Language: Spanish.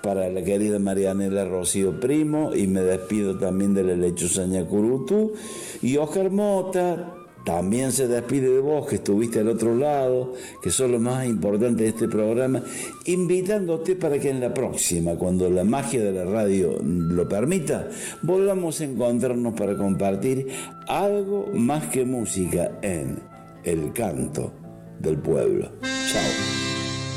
para la querida Marianela Rocío Primo, y me despido también de la lechuza Ñacurutú. Y Oscar Mota también se despide de vos, que estuviste al otro lado, que sos lo más importante de este programa, invitándote para que en la próxima, cuando la magia de la radio lo permita, volvamos a encontrarnos para compartir algo más que música en El Canto del Pueblo. Chao.